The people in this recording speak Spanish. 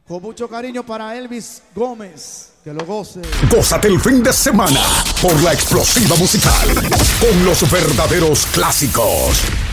Con mucho cariño para Elvis Gómez. Que lo goce. Gózate el fin de semana por la explosiva musical con los verdaderos clásicos.